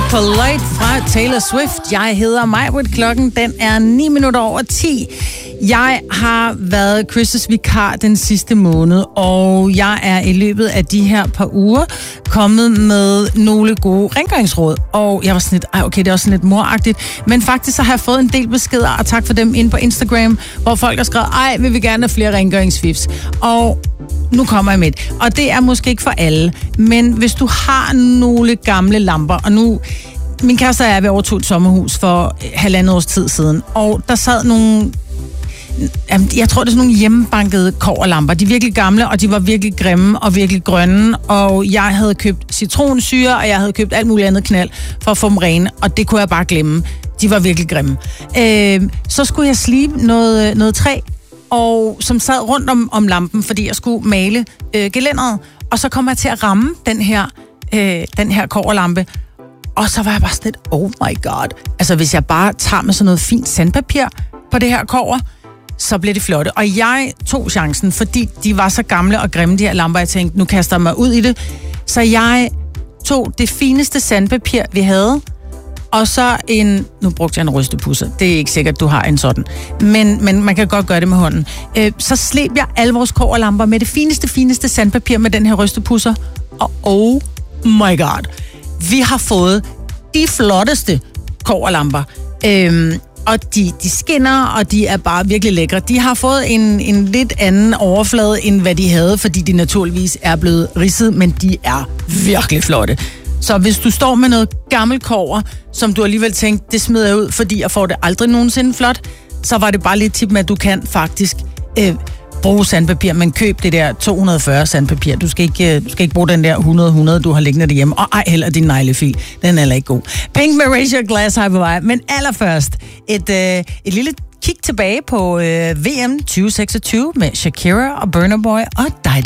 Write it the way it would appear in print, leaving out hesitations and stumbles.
Polite fra Taylor Swift. Jeg hedder Majbrit. Klokken den er 9:09. Jeg har været Chris' vikar den sidste måned, og jeg er i løbet af de her par uger kommet med nogle gode rengøringsråd. Og jeg var sådan lidt, okay, det er også sådan lidt moragtigt, men faktisk så har jeg fået en del beskeder, og tak for dem inde på Instagram, hvor folk har skrevet, vil vi gerne have flere rengøringsfifs. Og nu kommer jeg med det. Og det er måske ikke for alle, men hvis du har nogle gamle lamper, og nu... Min kæreste og jeg, vi overtog et sommerhus for 1,5 års tid siden, og der sad nogle... Jeg tror, det er sådan nogle hjemmebankede kobberlamper. De er virkelig gamle, og de var virkelig grimme og virkelig grønne, og jeg havde købt citronsyre, og jeg havde købt alt muligt andet knald for at få dem rene, og det kunne jeg bare glemme. De var virkelig grimme. Så skulle jeg slibe noget træ, og som sad rundt om lampen, fordi jeg skulle male gelænderet, og så kom jeg til at ramme den her kobberlampe, og så var jeg bare sådan lidt, oh my god. Altså, hvis jeg bare tager med sådan noget fint sandpapir på det her kobber, så bliver det flotte. Og jeg tog chancen, fordi de var så gamle og grimme, de her lamper. Jeg tænkte, nu kaster jeg mig ud i det. Så jeg tog det fineste sandpapir, vi havde, og så nu brugte jeg en rystepusser. Det er ikke sikkert, du har en sådan. Men man kan godt gøre det med hånden. Så sleb jeg alle vores kobberlamper med det fineste sandpapir med den her rystepusser. Og oh my god. Vi har fået de flotteste kobberlamper. Og de skinner, og de er bare virkelig lækre. De har fået en lidt anden overflade, end hvad de havde, fordi de naturligvis er blevet ridset, men de er virkelig flotte. Så hvis du står med noget gammelt kobber, som du alligevel tænkte, det smider jeg ud, fordi jeg får det aldrig nogensinde flot, så var det bare lidt tip med, at du kan faktisk bruge sandpapir, men køb det der 240 sandpapir. Du skal ikke bruge den der 100, du har liggende derhjemme, og ej heller din neglefil. Den er heller ikke god. Pink med Raise Your Glass har på vej, men allerførst et lille kig tilbage på VM 2026 med Shakira og Burna Boy og Die.